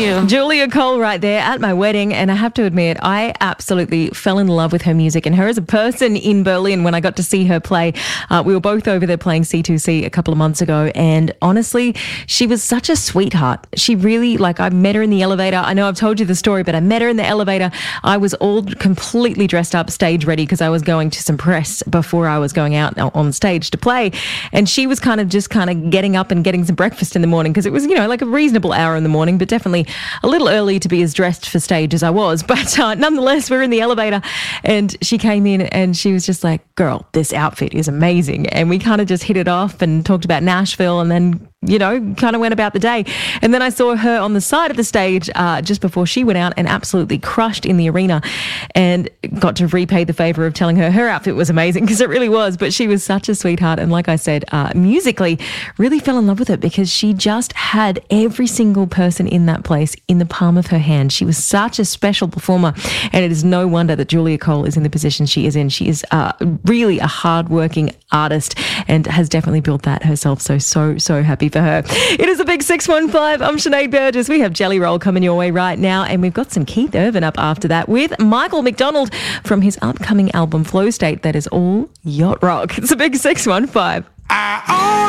you. Julia Cole right there at my wedding, and I have to admit, I absolutely fell in love with her music and her as a person in Berlin when I got to see her play. We were both over there playing C2C a couple of months ago, and honestly, she was such a sweetheart. She really, I met her in the elevator. I know I've told you the story, but I met her in the elevator. I was all completely dressed up, stage ready, because I was going to some press before I was going out on stage to play, and she was kind of getting up and getting some breakfast in the morning, because it was, like a reasonable hour in the morning, but definitely a little early to be as dressed for stage as I was. But nonetheless, we're in the elevator and she came in and she was just like, girl, this outfit is amazing. And we kind of just hit it off and talked about Nashville and then, kind of went about the day. And then I saw her on the side of the stage just before she went out and absolutely crushed in the arena, and got to repay the favor of telling her outfit was amazing, because it really was. But she was such a sweetheart. And like I said, musically really fell in love with it, because she just had every single person in that place in the palm of her hand. She was such a special performer, and it is no wonder that Julia Cole is in the position she is in. She is really a hardworking artist and has definitely built that herself. So happy for her. It is a big 615. I'm Sinead Burgess. We have Jelly Roll coming your way right now, and we've got some Keith Urban up after that with Michael McDonald from his upcoming album Flow State. That is all yacht rock. It's a big 615.